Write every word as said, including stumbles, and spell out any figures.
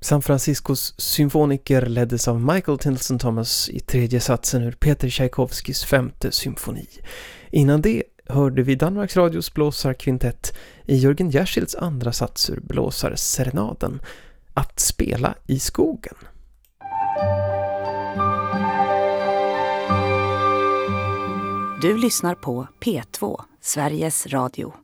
San Franciscos symfoniker leddes av Michael Tindallson Thomas i tredje satsen ur Peter Tchaikovskys femte symfoni. Innan det hörde vi Danmarks Radios blåsarkvintett i Jörgen Jersilds andra sats ur blåsarserenaden, Att spela i skogen. Du lyssnar på P två, Sveriges Radio.